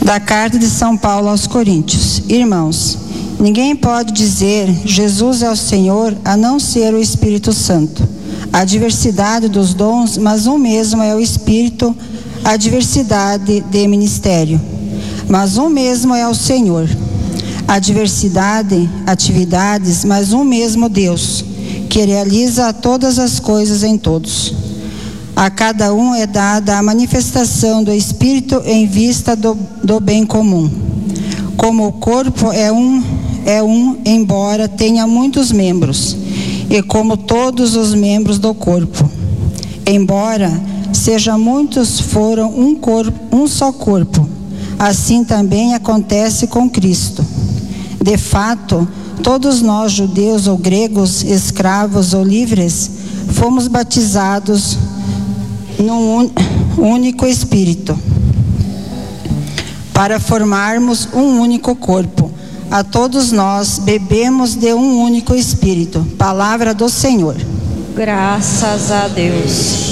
Da carta de São Paulo aos Coríntios. Irmãos, ninguém pode dizer Jesus é o Senhor a não ser o Espírito Santo. Há diversidade dos dons, mas um mesmo é o Espírito, a diversidade de ministério. Mas um mesmo é o Senhor. Há diversidade, atividades, mas um mesmo Deus, que realiza todas as coisas em todos. A cada um é dada a manifestação do Espírito em vista do bem comum. Como o corpo é um, embora tenha muitos membros, e como todos os membros do corpo, embora sejam muitos, foram um só corpo. Assim também acontece com Cristo. De fato, todos nós, judeus ou gregos, escravos ou livres, fomos batizados num único Espírito, para formarmos um único corpo. A todos nós bebemos de um único Espírito. Palavra do Senhor. Graças a Deus.